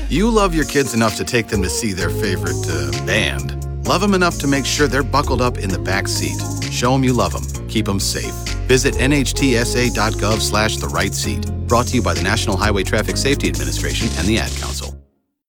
You love your kids enough to take them to see their favorite band. Love them enough to make sure they're buckled up in the back seat. Show them you love them. Keep them safe. Visit nhtsa.gov/therightseat. Brought to you by the National Highway Traffic Safety Administration and the Ad Council.